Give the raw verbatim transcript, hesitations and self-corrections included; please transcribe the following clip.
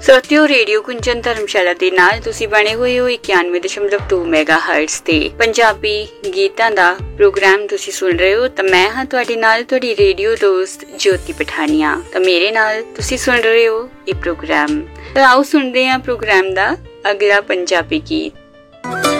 ਸੋਤਿਓ radio ਕੁੰਜਨ ਧਰਮਸ਼ਾਲਾ ਦੇ ਨਾਲ ਤੁਸੀਂ ਬਣੇ ਹੋਏ ਹੋ ਇਕਾਨਵੇਂ ਦਸ਼ਮਲਵ ਦੋ ਮੈਗਾਹਰਟਜ਼ ਤੇ ਪੰਜਾਬੀ ਗੀਤਾਂ ਦਾ ਪ੍ਰੋਗਰਾਮ ਤੁਸੀਂ ਸੁਣ ਰਹੇ ਹੋ। ਤਾਂ ਮੈਂ ਹਾਂ ਤੁਹਾਡੇ ਨਾਲ ਤੁਹਾਡੀ ਰੇਡੀਓ ਦੋਸਤ ਜੋਤੀ ਪਠਾਨੀਆ। ਤਾਂ ਮੇਰੇ ਨਾਲ ਤੁਸੀਂ ਸੁਣ ਰਹੇ ਹੋ ਇਹ ਪ੍ਰੋਗਰਾਮ। ਤਾਂ ਆਓ ਸੁਣਦੇ ਹਾਂ ਪ੍ਰੋਗਰਾਮ ਦਾ ਅਗਲਾ ਪੰਜਾਬੀ ਗੀਤ।